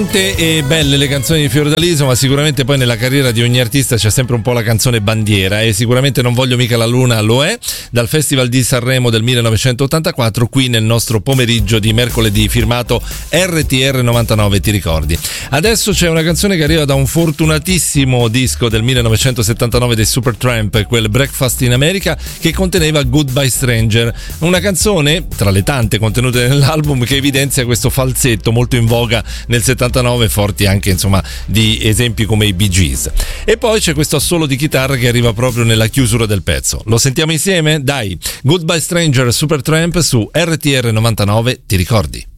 E belle le canzoni di Fiordaliso, ma sicuramente poi nella carriera di ogni artista c'è sempre un po' la canzone bandiera, e sicuramente Non voglio mica la luna lo è, dal Festival di Sanremo del 1984, qui nel nostro pomeriggio di mercoledì, firmato RTR 99, ti ricordi. Adesso c'è una canzone che arriva da un fortunatissimo disco del 1979 dei Supertramp, quel Breakfast in America, che conteneva Goodbye Stranger, una canzone tra le tante contenute nell'album che evidenzia questo falsetto molto in voga nel 79, forti anche insomma di esempi come i Bee Gees. E poi c'è questo assolo di chitarra che arriva proprio nella chiusura del pezzo. Lo sentiamo insieme? Dai, Goodbye Stranger, Supertramp su RTR 99, ti ricordi?